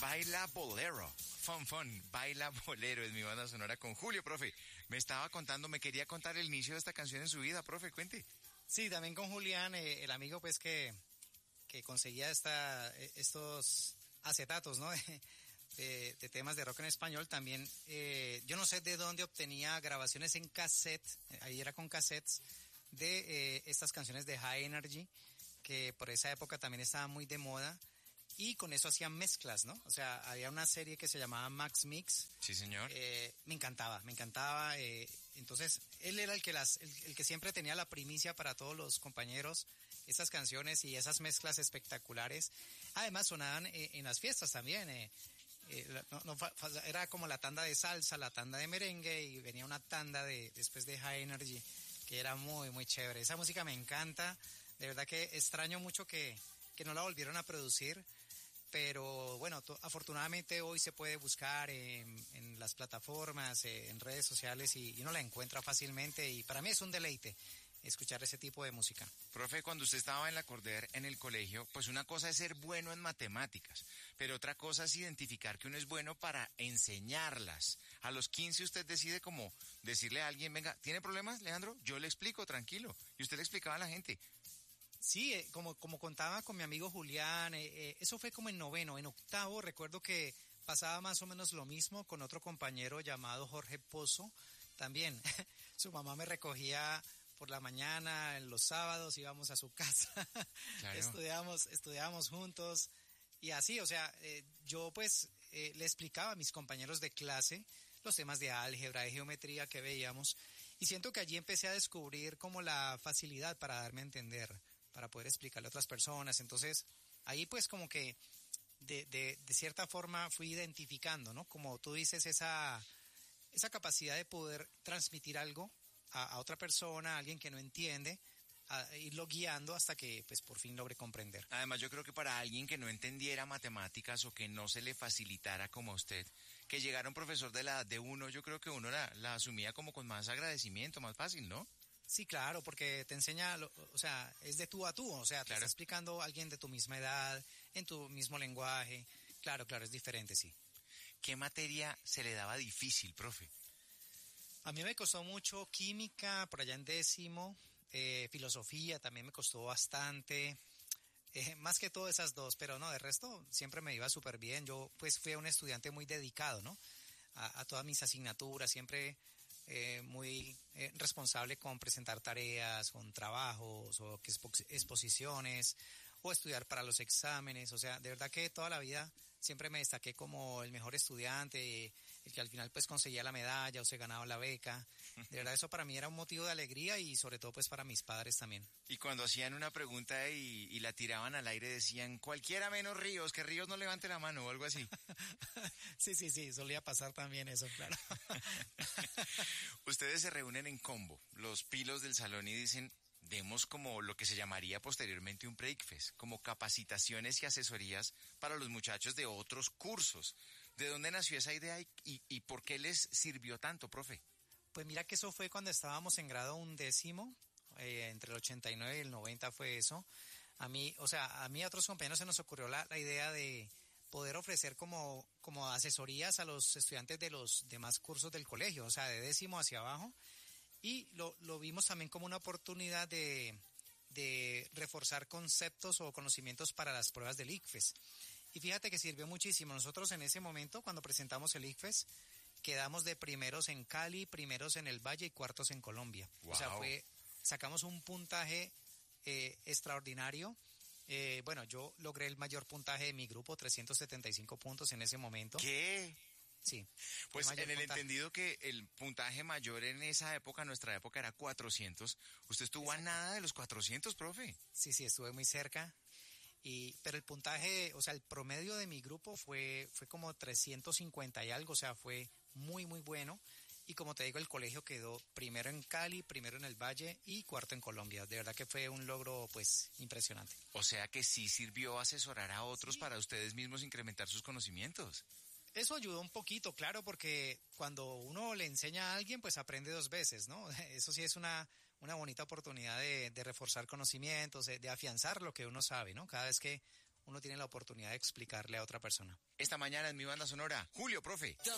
Baila Bolero. Fun, Baila Bolero es mi banda sonora con Julio, profe. Me quería contar el inicio de esta canción en su vida, profe, cuente. Sí, también con Julián, el amigo pues que conseguía estos acetatos, ¿no? De temas de rock en español también. Yo no sé de dónde obtenía grabaciones en cassette, ahí era con cassettes, de estas canciones de High Energy, que por esa época también estaban muy de moda. Y con eso hacían mezclas, ¿no? O sea, había una serie que se llamaba Max Mix. Sí, señor. Me encantaba. Entonces, él era el que siempre tenía la primicia para todos los compañeros, esas canciones y esas mezclas espectaculares. Además, sonaban en las fiestas también. Era como la tanda de salsa, la tanda de merengue y venía una tanda después de High Energy, que era muy, muy chévere. Esa música me encanta. De verdad que extraño mucho que no la volvieron a producir. Pero bueno, afortunadamente hoy se puede buscar en las plataformas, en redes sociales y uno la encuentra fácilmente y para mí es un deleite escuchar ese tipo de música. Profe, cuando usted estaba en la Corder en el colegio, pues una cosa es ser bueno en matemáticas, pero otra cosa es identificar que uno es bueno para enseñarlas. A los 15 usted decide como decirle a alguien, venga, ¿tiene problemas, Leandro? Yo le explico, tranquilo. Y usted le explicaba a la gente. Sí, como contaba con mi amigo Julián, eso fue como en noveno. En octavo recuerdo que pasaba más o menos lo mismo con otro compañero llamado Jorge Pozo. También su mamá me recogía por la mañana, en los sábados íbamos a su casa, claro. estudiábamos juntos y así, o sea, yo pues le explicaba a mis compañeros de clase los temas de álgebra, de geometría que veíamos y siento que allí empecé a descubrir como la facilidad para darme a entender, para poder explicarle a otras personas. Entonces, ahí pues como que de cierta forma fui identificando, ¿no? Como tú dices, esa capacidad de poder transmitir algo a otra persona, a alguien que no entiende, a irlo guiando hasta que pues por fin logre comprender. Además, yo creo que para alguien que no entendiera matemáticas o que no se le facilitara como a usted, que llegara un profesor de la edad de uno, yo creo que uno la asumía como con más agradecimiento, más fácil, ¿no? Sí, claro, porque te enseña, o sea, es de tú a tú, o sea, te está explicando a alguien de tu misma edad, en tu mismo lenguaje. Claro, es diferente, sí. ¿Qué materia se le daba difícil, profe? A mí me costó mucho química, por allá en décimo, filosofía también me costó bastante, más que todo esas dos, pero no, de resto siempre me iba súper bien. Yo pues fui un estudiante muy dedicado, ¿no? A todas mis asignaturas, siempre... muy responsable con presentar tareas, con trabajos o exposiciones o estudiar para los exámenes. O sea, de verdad que toda la vida siempre me destaqué como el mejor estudiante, el que al final pues conseguía la medalla o se ganaba la beca. De verdad eso para mí era un motivo de alegría y sobre todo pues para mis padres también. Y cuando hacían una pregunta y la tiraban al aire decían, cualquiera menos Ríos, que Ríos no levante la mano o algo así. Sí, solía pasar también eso, claro. Ustedes se reúnen en combo, los pilos del salón y dicen, demos como lo que se llamaría posteriormente un breakfast, como capacitaciones y asesorías para los muchachos de otros cursos. ¿De dónde nació esa idea y por qué les sirvió tanto, profe? Pues mira que eso fue cuando estábamos en grado 11, entre el 89 y el 90 fue eso. A mí a otros compañeros se nos ocurrió la idea de poder ofrecer como asesorías a los estudiantes de los demás cursos del colegio, o sea, de décimo hacia abajo. Y lo vimos también como una oportunidad de reforzar conceptos o conocimientos para las pruebas del ICFES. Y fíjate que sirvió muchísimo. Nosotros en ese momento, cuando presentamos el ICFES, quedamos de primeros en Cali, primeros en el Valle y cuartos en Colombia. Wow. O sea, sacamos un puntaje extraordinario. Bueno, yo logré el mayor puntaje de mi grupo, 375 puntos en ese momento. ¿Qué? Sí. Pues en el entendido que el puntaje mayor en esa época, nuestra época era 400. ¿Usted estuvo a nada de los 400, profe? Sí, estuve muy cerca. Pero el puntaje, o sea, el promedio de mi grupo fue como 350 y algo, o sea, fue muy, muy bueno. Y como te digo, el colegio quedó primero en Cali, primero en el Valle y cuarto en Colombia. De verdad que fue un logro, pues, impresionante. O sea que sí sirvió asesorar a otros para ustedes mismos incrementar sus conocimientos. Eso ayudó un poquito, claro, porque cuando uno le enseña a alguien, pues aprende dos veces, ¿no? Eso sí es una bonita oportunidad de reforzar conocimientos, de afianzar lo que uno sabe, ¿no? Cada vez que uno tiene la oportunidad de explicarle a otra persona. Esta mañana en mi banda sonora, Julio, profe.